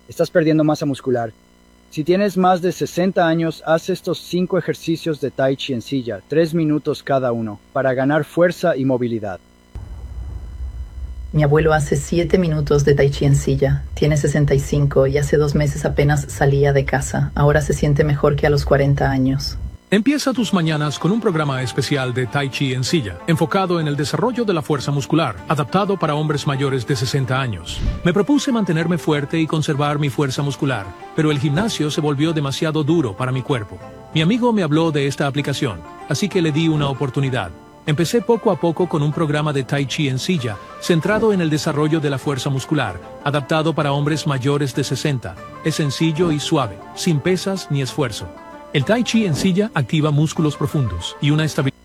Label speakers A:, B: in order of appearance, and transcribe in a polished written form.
A: estás perdiendo masa muscular. Si tienes más de 60 años, haz estos 5 ejercicios de Tai Chi en silla, 3 minutos cada uno, para ganar fuerza y movilidad.
B: Mi abuelo hace 7 minutos de Tai Chi en silla. Tiene 65 y hace 2 meses apenas salía de casa. Ahora se siente mejor que a los 40 años.
C: Empieza tus mañanas con un programa especial de Tai Chi en silla, enfocado en el desarrollo de la fuerza muscular, adaptado para hombres mayores de 60 años. Me propuse mantenerme fuerte y conservar mi fuerza muscular, pero el gimnasio se volvió demasiado duro para mi cuerpo. Mi amigo me habló de esta aplicación, así que le di una oportunidad. Empecé poco a poco con un programa de Tai Chi en silla, centrado en el desarrollo de la fuerza muscular, adaptado para hombres mayores de 60. Es sencillo y suave, sin pesas ni esfuerzo. El Tai Chi en silla activa músculos profundos y una estabilidad